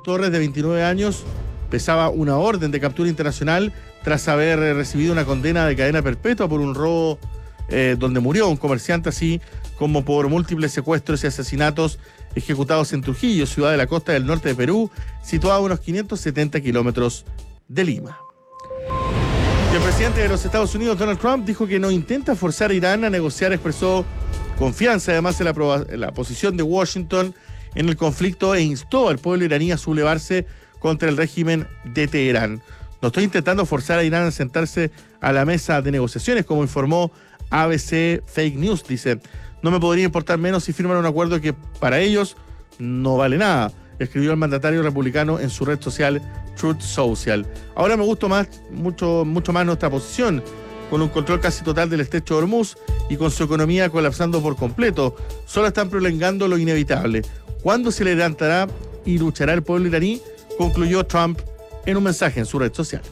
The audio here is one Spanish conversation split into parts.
Torres, de 29 años, pesaba una orden de captura internacional tras haber recibido una condena de cadena perpetua por un robo donde murió un comerciante, así como por múltiples secuestros y asesinatos ejecutados en Trujillo, ciudad de la costa del norte de Perú, situada a unos 570 kilómetros de Lima. Y el presidente de los Estados Unidos, Donald Trump, dijo que no intenta forzar a Irán a negociar, expresó confianza además en la posición de Washington en el conflicto e instó al pueblo iraní a sublevarse contra el régimen de Teherán. No estoy intentando forzar a Irán a sentarse a la mesa de negociaciones, como informó ABC Fake News, dice. No me podría importar menos si firman un acuerdo que para ellos no vale nada, escribió el mandatario republicano en su red social Truth Social. Ahora me gusta mucho más nuestra posición, con un control casi total del estrecho de Hormuz y con su economía colapsando por completo. Solo están prolongando lo inevitable. ¿Cuándo se levantará y luchará el pueblo iraní?, concluyó Trump en un mensaje en su red social.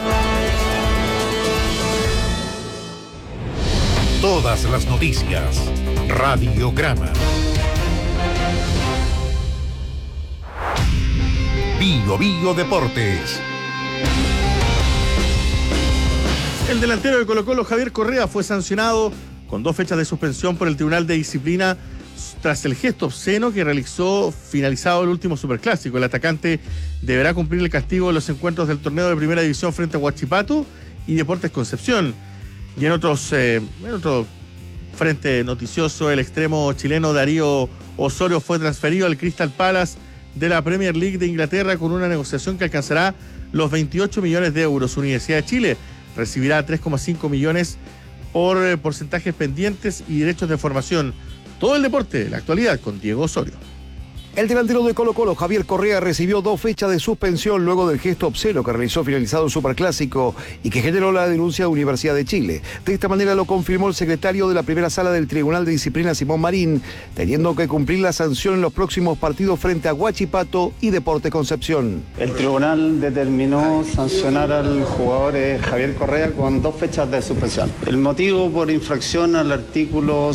Todas las noticias. Radiograma. Bio Deportes. El delantero de Colo-Colo, Javier Correa, fue sancionado con 2 fechas de suspensión por el Tribunal de Disciplina tras el gesto obsceno que realizó finalizado el último superclásico. El atacante deberá cumplir el castigo en los encuentros del torneo de Primera División frente a Huachipato y Deportes Concepción. Y en otro frente noticioso, el extremo chileno Darío Osorio fue transferido al Crystal Palace de la Premier League de Inglaterra con una negociación que alcanzará los 28 millones de euros. Universidad de Chile recibirá 3,5 millones por porcentajes pendientes y derechos de formación. Todo el deporte, la actualidad, con Diego Osorio. El delantero de Colo-Colo, Javier Correa, recibió 2 fechas de suspensión luego del gesto obsceno que realizó finalizado el Superclásico y que generó la denuncia de Universidad de Chile. De esta manera lo confirmó el secretario de la primera sala del Tribunal de Disciplina, Simón Marín, teniendo que cumplir la sanción en los próximos partidos frente a Huachipato y Deportes Concepción. El tribunal determinó sancionar al jugador Javier Correa con 2 fechas de suspensión. El motivo por infracción al artículo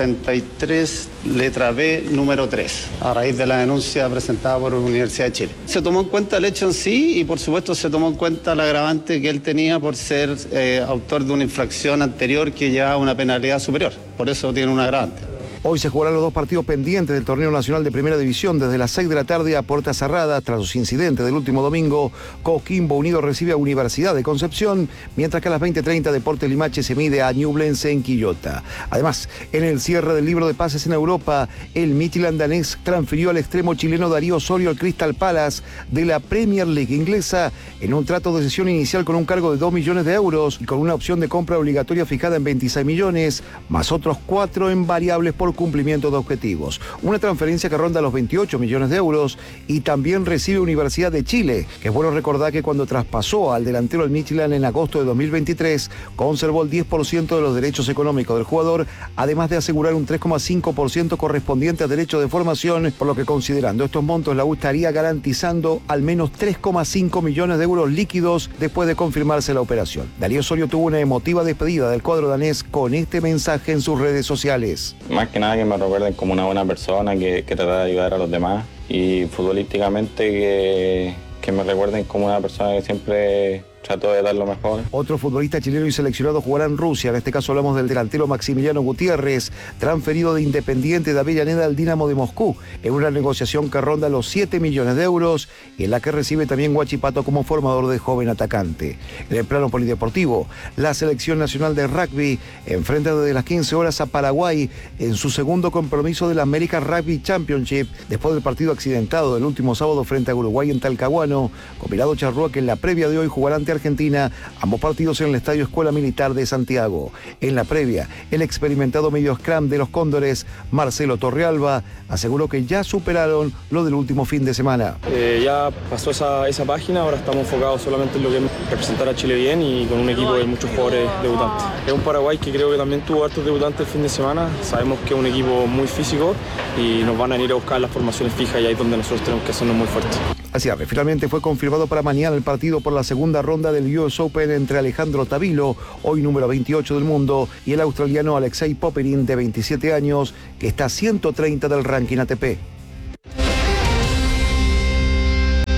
63, letra B, número 3, a raíz de la denuncia presentada por la Universidad de Chile. Se tomó en cuenta el hecho en sí y por supuesto se tomó en cuenta el agravante que él tenía por ser autor de una infracción anterior que llevaba una penalidad superior. Por eso tiene un agravante. Hoy se jugarán los 2 partidos pendientes del Torneo Nacional de Primera División desde las 6 de la tarde a puerta cerrada tras los incidentes del último domingo. Coquimbo Unido recibe a Universidad de Concepción, mientras que a las 20:30 Deportes Limache se mide a Ñublense en Quillota. Además, en el cierre del libro de pases en Europa, el Midtjylland danés transfirió al extremo chileno Darío Osorio al Crystal Palace de la Premier League inglesa en un trato de cesión inicial con un cargo de 2 millones de euros y con una opción de compra obligatoria fijada en 26 millones, más otros 4 en variables por cumplimiento de objetivos. Una transferencia que ronda los 28 millones de euros y también recibe Universidad de Chile, que es bueno recordar que cuando traspasó al delantero del Midtjylland en agosto de 2023, conservó el 10% de los derechos económicos del jugador, además de asegurar un 3,5% correspondiente a derechos de formación, por lo que considerando estos montos, la U estaría garantizando al menos 3,5 millones de euros líquidos después de confirmarse la operación. Darío Osorio tuvo una emotiva despedida del cuadro danés con este mensaje en sus redes sociales. Más que nada que me recuerden como una buena persona que trata de ayudar a los demás, y futbolísticamente que me recuerden como una persona que siempre trató de dar lo mejor. Otro futbolista chileno y seleccionado jugará en Rusia. En este caso hablamos del delantero Maximiliano Gutiérrez, transferido de Independiente de Avellaneda al Dinamo de Moscú, en una negociación que ronda los 7 millones de euros y en la que recibe también Huachipato como formador de joven atacante. En el plano polideportivo, la selección nacional de rugby enfrenta desde las 15 horas a Paraguay en su segundo compromiso de la American Rugby Championship, después del partido accidentado del último sábado frente a Uruguay en Talcahuano. Combinado Charrúa, que en la previa de hoy jugará ante Argentina, ambos partidos en el Estadio Escuela Militar de Santiago. En la previa, el experimentado medio scrum de los Cóndores, Marcelo Torrealba, aseguró que ya superaron lo del último fin de semana. Ya pasó esa página, ahora estamos enfocados solamente en lo que es representar a Chile bien y con un equipo de muchos jugadores debutantes. Es un Paraguay que creo que también tuvo hartos debutantes el fin de semana. Sabemos que es un equipo muy físico y nos van a ir a buscar las formaciones fijas y ahí es donde nosotros tenemos que hacernos muy fuertes. Así es, finalmente fue confirmado para mañana el partido por la segunda ronda del US Open entre Alejandro Tavilo, hoy número 28 del mundo, y el australiano Alexei Popyrin, de 27 años, que está a 130 del ranking ATP.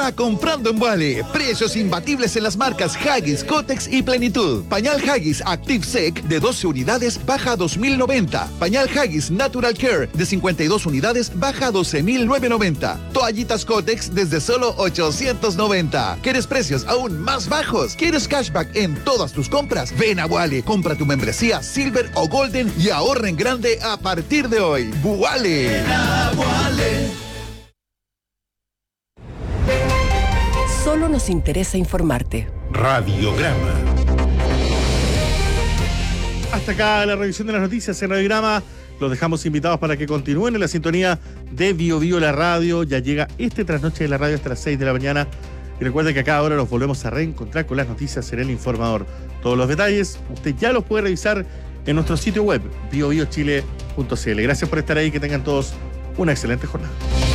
está comprando en Wally. Precios imbatibles en las marcas Huggies, Kotex y Plenitud. Pañal Huggies Active Sec de 12 unidades baja a 2.090. Pañal Huggies Natural Care de 52 unidades baja a 12.990. Toallitas Kotex desde solo 890. ¿Quieres precios aún más bajos? ¿Quieres cashback en todas tus compras? Ven a Wally, compra tu membresía Silver o Golden y ahorra en grande a partir de hoy. Wally. Solo nos interesa informarte. Radiograma. Hasta acá la revisión de las noticias en Radiograma. Los dejamos invitados para que continúen en la sintonía de Bio Bio la radio. Ya llega Trasnoche de la radio hasta las 6 de la mañana. Y recuerde que a cada hora nos volvemos a reencontrar con las noticias en El Informador. Todos los detalles usted ya los puede revisar en nuestro sitio web, biobiochile.cl. Gracias por estar ahí, que tengan todos una excelente jornada.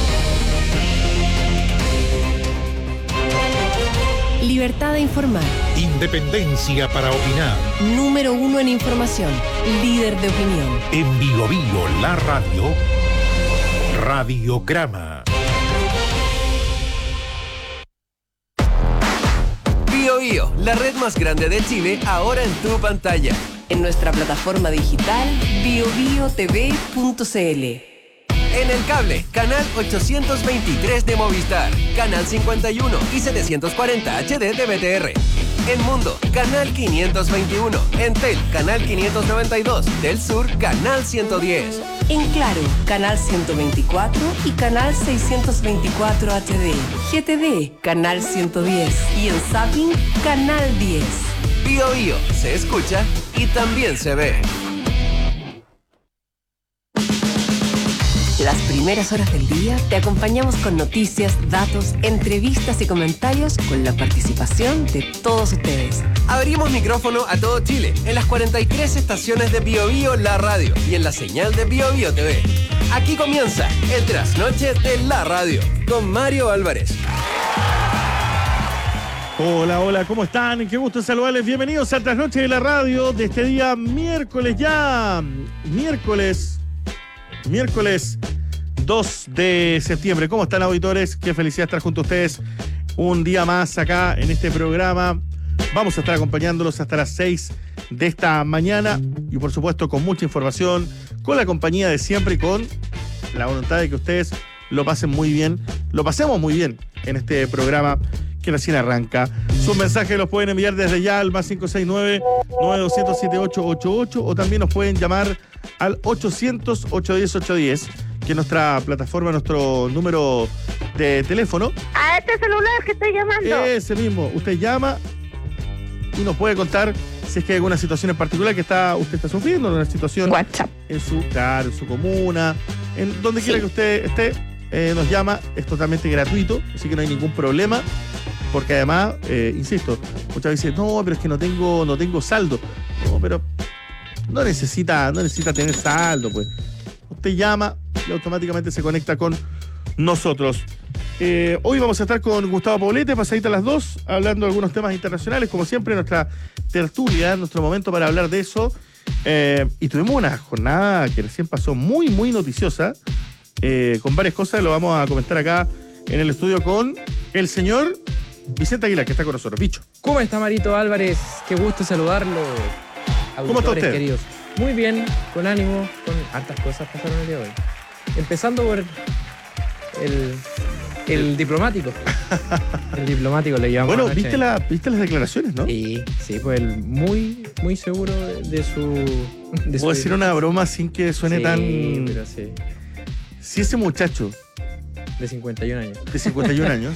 Libertad de informar. Independencia para opinar. Número 1 en información. Líder de opinión. En Bio Bio la radio. Radiograma. Bio Bio, la red más grande de Chile, ahora en tu pantalla. En nuestra plataforma digital biobiotv.cl. En el cable, canal 823 de Movistar, canal 51 y 740 HD de BTR. En Mundo, canal 521. En Tel, canal 592. Del Sur, canal 110. En Claro, canal 124 y canal 624 HD. GTD, canal 110. Y en Zapping, canal 10. Bio Bio, se escucha y también se ve. Las primeras horas del día te acompañamos con noticias, datos, entrevistas y comentarios con la participación de todos ustedes. Abrimos micrófono a todo Chile en las 43 estaciones de Bio Bio la radio y en la señal de Bio Bio TV. Aquí comienza el Trasnoche de la radio con Mario Álvarez. Hola, hola, ¿cómo están? Qué gusto saludarles. Bienvenidos al Trasnoche de la radio de este día miércoles ya. Miércoles 2 de septiembre. ¿Cómo están, auditores? Qué felicidad estar junto a ustedes un día más acá en este programa. Vamos a estar acompañándolos hasta las 6 de esta mañana y por supuesto con mucha información, con la compañía de siempre y con la voluntad de que ustedes lo pasen muy bien, lo pasemos muy bien en este programa que recién arranca. Sus mensajes los pueden enviar desde ya al más 569-9200-7888 o también nos pueden llamar al 800-810-810, que es nuestra plataforma, nuestro número de teléfono. A este celular que estoy llamando. Ese mismo. Usted llama y nos puede contar si es que hay alguna situación en particular que usted está sufriendo, una situación WhatsApp. en su comuna, en donde quiera que usted esté, nos llama, es totalmente gratuito, así que no hay ningún problema, porque además, insisto, muchas veces, no, pero es que no tengo saldo. No, pero no necesita tener saldo, pues. Usted llama y automáticamente se conecta con nosotros. Hoy vamos a estar con Gustavo Poblete, pasadita a las 2, hablando de algunos temas internacionales, como siempre, nuestra tertulia, nuestro momento para hablar de eso. Y tuvimos una jornada que recién pasó muy, muy noticiosa, con varias cosas. Lo vamos a comentar acá en el estudio con el señor Vicente Aguilar, que está con nosotros. Bicho. ¿Cómo está, Marito Álvarez? Qué gusto saludarlo. ¿Cómo está usted? Queridos. Muy bien, con ánimo, con hartas cosas pasaron el día de hoy. Empezando por el diplomático. El diplomático le llamamos. Bueno, viste las declaraciones, ¿no? Sí, pues él muy, muy seguro de su. Puedo decir una broma sin que suene sí, tan. Pero sí. Si ese muchacho. De 51 años. De 51 años.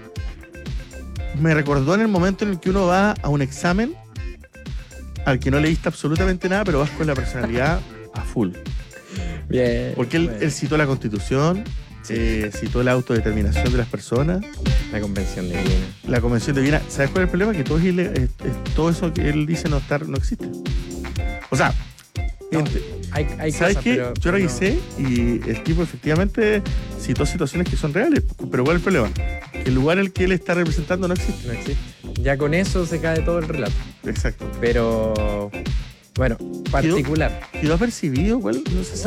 Me recordó en el momento en el que uno va a un examen al que no leíste absolutamente nada, pero vas con la personalidad a full. Bien. Porque él citó la Constitución, citó la autodeterminación de las personas. La Convención de Viena. La Convención de Viena. ¿Sabes cuál es el problema? Que todo eso que él dice no existe. O sea, no, hay ¿sabes cosas, qué? Yo revisé y el tipo efectivamente citó situaciones que son reales. Pero ¿cuál es el problema? Que el lugar en el que él está representando no existe. No existe. Ya con eso se cae todo el relato. Exacto. Pero, bueno, particular. ¿Quedó percibido? ¿Cuál? No se sabe.